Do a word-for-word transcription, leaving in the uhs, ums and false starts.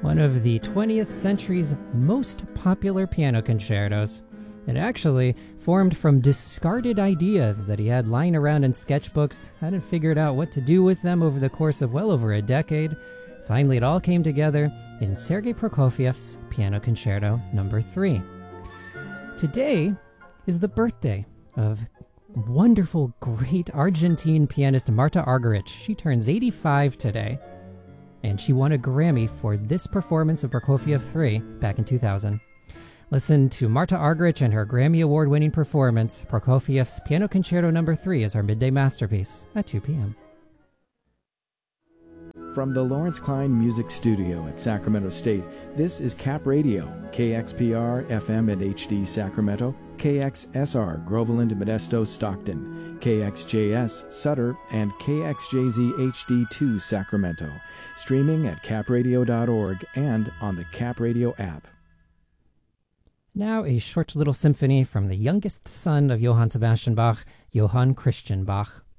one of the twentieth century's most popular piano concertos. It actually formed from discarded ideas that he had lying around in sketchbooks, hadn't figured out what to do with them over the course of well over a decade. Finally, it all came together in Sergei Prokofiev's Piano Concerto number three. Today is the birthday of wonderful, great Argentine pianist Marta Argerich. She turns eighty-five today, and she won a Grammy for this performance of Prokofiev three back in two thousand. Listen to Marta Argerich and her Grammy Award-winning performance, Prokofiev's Piano Concerto number three, as our midday masterpiece at two p.m. From the Lawrence Klein Music Studio at Sacramento State, this is Cap Radio, K X P R, F M and H D Sacramento, K X S R, Groveland, Modesto, Stockton, K X J S, Sutter, and K X J Z H D two, Sacramento. Streaming at cap radio dot org and on the Cap Radio app. Now a short little symphony from the youngest son of Johann Sebastian Bach, Johann Christian Bach.